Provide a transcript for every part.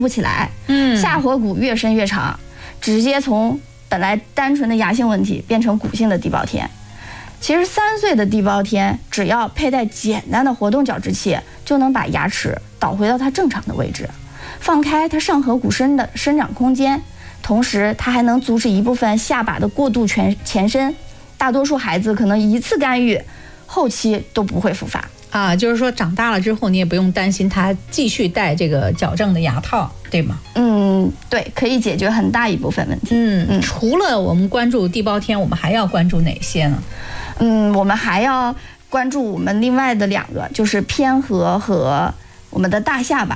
不起来，下颌骨越伸越长，直接从本来单纯的牙性问题变成骨性的地包天。其实3岁的地包天，只要佩戴简单的活动矫治器，就能把牙齿导回到它正常的位置，放开它上颌骨伸长空间，同时它还能阻止一部分下巴的过度前伸。大多数孩子可能一次干预，后期都不会复发。 就是说长大了之后，你也不用担心他继续戴这个矫正的牙套，对吗？ 对，可以解决很大一部分问题。 除了我们关注地包天，我们还要关注哪些呢？ 我们还要关注我们另外的2个，就是偏颌和我们的大下巴。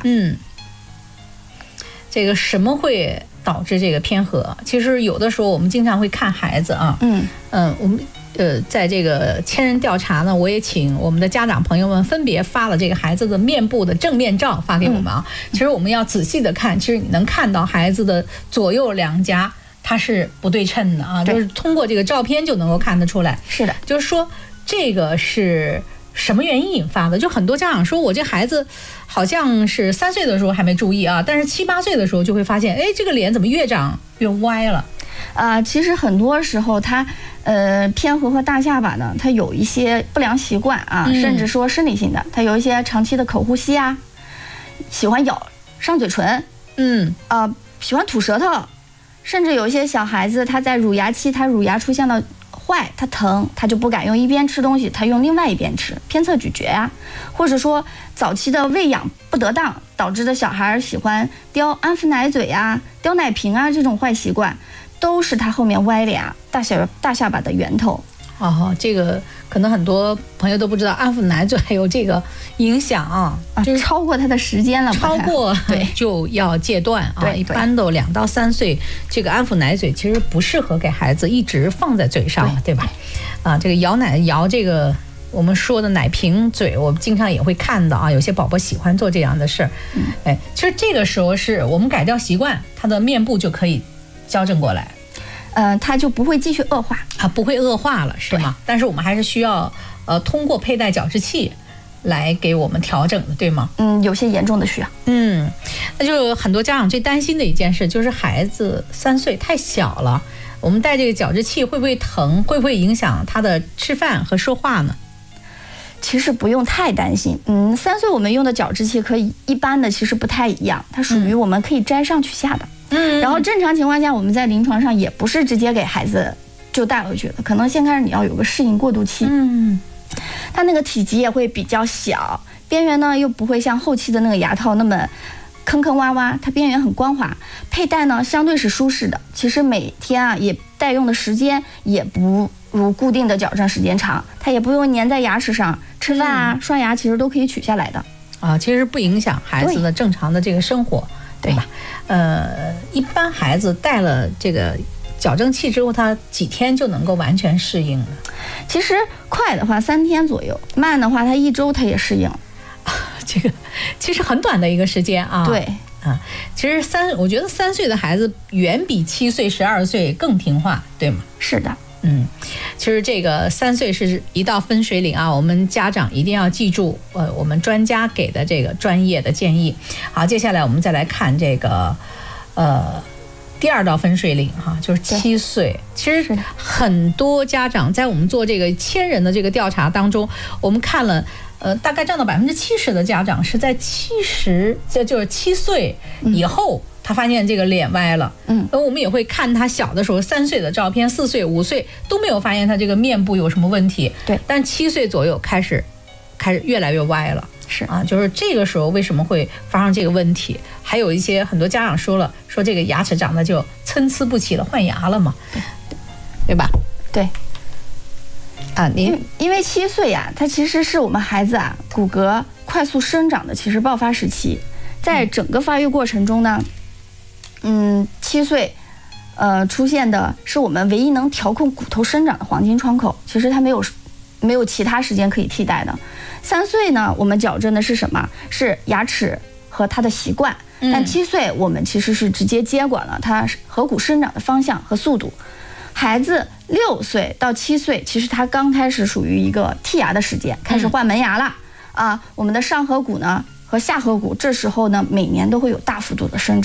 这个什么会导致这个偏颌？其实有的时候我们经常会看孩子啊，我们在这个千人调查呢，我也请我们的家长朋友们分别发了这个孩子的面部的正面照发给我们啊。其实我们要仔细的看，其实你能看到孩子的左右两颊它是不对称的啊，就是通过这个照片就能够看得出来。 是的， 就是说这个是什么原因引发的？就很多家长说，我这孩子好像是3岁的时候还没注意啊，但是7、8岁的时候就会发现，这个脸怎么越长越歪了？ 其实很多时候它偏颌和大下巴呢，它有一些不良习惯啊，甚至说生理性的，它有一些长期的口呼吸啊，喜欢咬上嘴唇，喜欢吐舌头，甚至有一些小孩子他在乳牙期，他乳牙出现了坏，他疼，他就不敢用一边吃东西，他用另外一边吃，偏侧咀嚼啊，或者说早期的喂养不得当导致的小孩喜欢叼安抚奶嘴啊、叼奶瓶啊，这种坏习惯，都是他后面歪脸啊、大下巴的源头。 这个可能很多朋友都不知道，安抚奶嘴还有这个影响啊， 就是超过它的时间了， 超过对就要戒断啊。一般都2到3岁，这个安抚奶嘴其实不适合给孩子一直放在嘴上，对吧？这个摇这个我们说的奶瓶嘴，我们经常也会看到啊，有些宝宝喜欢做这样的事儿。其实这个时候是我们改掉习惯，他的面部就可以矫正过来。 它就不会继续恶化不会恶化了，是吗？但是我们还是需要通过佩戴矫治器来给我们调整的，对吗？ 有些严重的需要。 那就很多家长最担心的一件事就是孩子3岁太小了，我们戴这个矫治器会不会疼？会不会影响他的吃饭和说话呢？ 其实不用太担心。3岁我们用的矫治器和一般的其实不太一样，它属于我们可以摘上取下的。然后正常情况下，我们在临床上也不是直接给孩子就带回去的，可能先开始你要有个适应过渡期。它那个体积也会比较小，边缘呢又不会像后期的那个牙套那么坑坑洼洼，它边缘很光滑，佩戴呢相对是舒适的。其实每天也代用的时间也不如固定的矫正时间长，它也不用粘在牙齿上，吃饭刷牙其实都可以取下来的。 其实不影响孩子的正常的这个生活，对吧？一般孩子戴了这个矫正器之后，他几天就能够完全适应了？ 其实快的话3天左右，慢的话他1周他也适应了。 这个其实很短的一个时间啊。 对其实我觉得3岁的孩子远比7岁、12岁更听话，对吗？ 是的。 其实这个3岁是一道分水岭啊，我们家长一定要记住我们专家给的这个专业的建议。好，接下来我们再来看这个第2道分水岭就是7岁。其实很多家长在我们做这个1000人的这个调查当中，我们看了大概占到70%的家长是在就是7岁以后他发现这个脸歪了。而我们也会看他小的时候3岁的照片，4岁、5岁都没有发现他这个面部有什么问题。 对， 但7岁左右开始越来越歪了。就是这个时候为什么会发生这个问题？还有一些很多家长说这个牙齿长得就参差不齐了，换牙了嘛，对吧？ 对。因为7岁它其实是我们孩子骨骼快速生长的其实爆发时期，在整个发育过程中呢，7岁出现的是我们唯一能调控骨头生长的黄金窗口，其实它没有其他时间可以替代的。3岁呢，我们矫正的是什么？是牙齿和它的习惯。但7岁我们其实是直接接管了它颌骨生长的方向和速度。孩子6岁到7岁，其实他刚开始属于一个剔牙的时间，开始换门牙了我们的上颌骨呢和和下颌骨这时候呢每年都会有大幅度的生长。